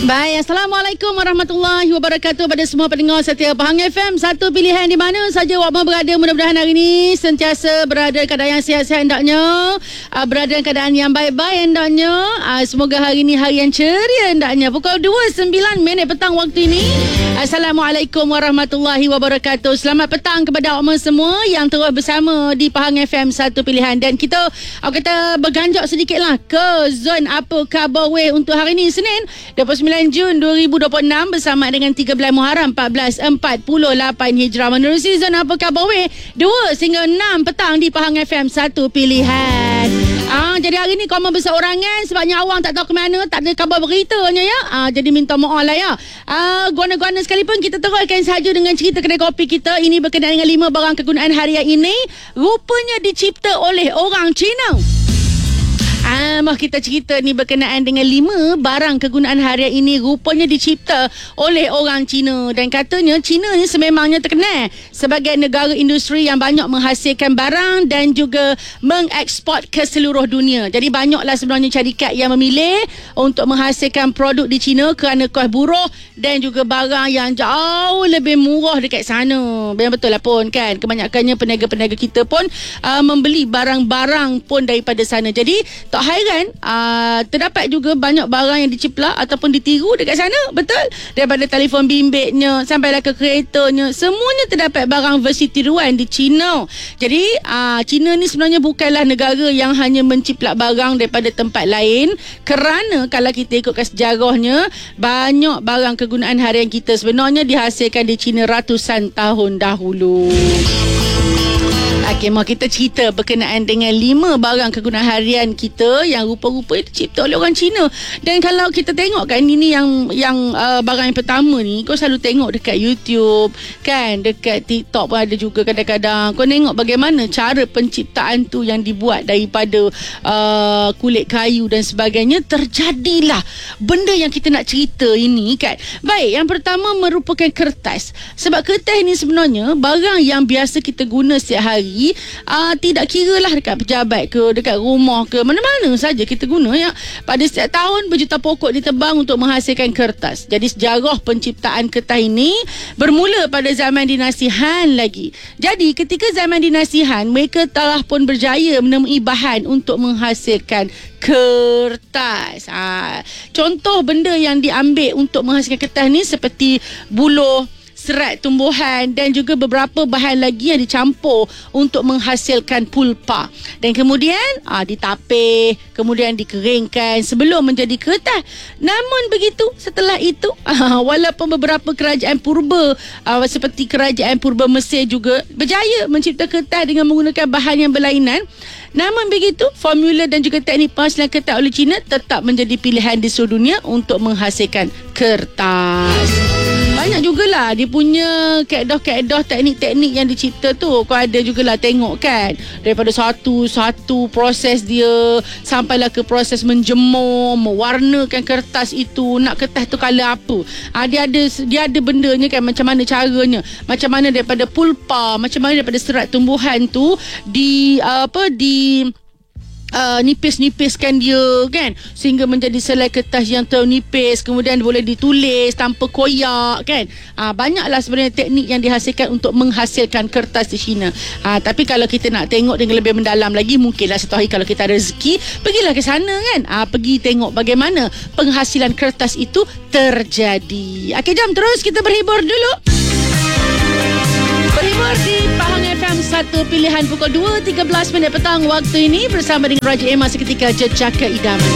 Baik, Assalamualaikum warahmatullahi wabarakatuh pada semua pendengar setia Pahang FM. Satu pilihan di mana saja awak berada. Mudah-mudahan hari ini sentiasa berada dalam keadaan yang sihat-sihat hendaknya, berada dalam keadaan yang baik-baik hendaknya. Semoga hari ini hari yang ceria hendaknya. Pukul 2.09 petang waktu ini. Assalamualaikum warahmatullahi wabarakatuh. Selamat petang kepada awak semua yang terus bersama di Pahang FM Satu Pilihan. Dan kita, awak kata berganjak sedikitlah ke zon apa khabar weh untuk hari ini, Senin 29 Jun 2026 bersama dengan 13 Muharram 1448 Hijrah, menerusi zon apa khabar weh 2 hingga 6 petang di Pahang FM Satu Pilihan. Jadi hari ni korang berseorangan sebabnya awang tak tahu ke mana, tak ada khabar beritanya ya. Jadi minta maaf lah ya. Guana-guana sekalipun kita teruskan saja dengan cerita kedai kopi kita. Ini berkenaan dengan 5 barang kegunaan harian ini rupanya dicipta oleh orang Cina. Mah kita cerita ni berkenaan dengan 5 barang kegunaan harian ini rupanya dicipta oleh orang Cina. Dan katanya Cina ni sememangnya terkenal sebagai negara industri yang banyak menghasilkan barang dan juga mengeksport ke seluruh dunia. Jadi banyaklah sebenarnya syarikat yang memilih untuk menghasilkan produk di Cina kerana kos buruh dan juga barang yang jauh lebih murah dekat sana. Betul lah pun kan. Kebanyakannya peniaga-peniaga kita pun membeli barang-barang pun daripada sana. Jadi tak hairan terdapat juga banyak barang yang diciplak ataupun ditiru dekat sana. Betul. Daripada telefon bimbitnya sampailah ke keretanya, semuanya terdapat barang versi tiruan di China. Jadi China ni sebenarnya bukanlah negara yang hanya menciplak barang daripada tempat lain, kerana kalau kita ikutkan sejarahnya, banyak barang kegunaan harian kita sebenarnya dihasilkan di China ratusan tahun dahulu. Okey, mau kita cerita berkenaan dengan 5 barang kegunaan harian kita yang rupa-rupa dicipta oleh orang Cina. Dan kalau kita tengok kan, ini yang barang yang pertama ni, kau selalu tengok dekat YouTube kan, dekat TikTok pun ada juga kadang-kadang. Kau tengok bagaimana cara penciptaan tu yang dibuat daripada kulit kayu dan sebagainya. Terjadilah benda yang kita nak cerita ini kan. Baik, yang pertama merupakan kertas. Sebab kertas ni sebenarnya barang yang biasa kita guna setiap hari. Tidak kira lah dekat pejabat ke, dekat rumah ke, mana-mana saja kita guna ya. Pada setiap tahun berjuta pokok ditebang untuk menghasilkan kertas. Jadi sejarah penciptaan kertas ini bermula pada zaman dinasti Han lagi. Jadi ketika zaman dinasti Han, mereka telah pun berjaya menemui bahan untuk menghasilkan kertas. Contoh benda yang diambil untuk menghasilkan kertas ni seperti buluh, serat tumbuhan dan juga beberapa bahan lagi yang dicampur untuk menghasilkan pulpa. Dan kemudian ditapih, kemudian dikeringkan sebelum menjadi kertas. Namun begitu, setelah itu walaupun beberapa kerajaan purba seperti kerajaan purba Mesir juga berjaya mencipta kertas dengan menggunakan bahan yang berlainan, namun begitu, formula dan juga teknik penghasilan kertas oleh China tetap menjadi pilihan di seluruh dunia untuk menghasilkan kertas. Banyak jugalah dia punya kaedah-kaedah, teknik-teknik yang dicipta tu. Kau ada jugalah tengok kan, daripada satu proses dia sampailah ke proses menjemur, mewarnakan kertas itu. Nak kertas tu color apa, dia ada bendanya kan, macam mana caranya, macam mana daripada pulpa, macam mana daripada serat tumbuhan tu nipis-nipiskan dia kan, sehingga menjadi selai kertas yang ternipis, kemudian boleh ditulis tanpa koyak kan. Banyaklah sebenarnya teknik yang dihasilkan untuk menghasilkan kertas di China. Tapi kalau kita nak tengok dengan lebih mendalam lagi, mungkinlah satu hari kalau kita ada rezeki, pergilah ke sana kan, pergi tengok bagaimana penghasilan kertas itu terjadi. Okey, jom terus kita berhibur dulu. Berhibur di Pahang FM Satu Pilihan pukul 2.13 petang waktu ini bersama dengan Raja Emma seketika Jejaka Idaman.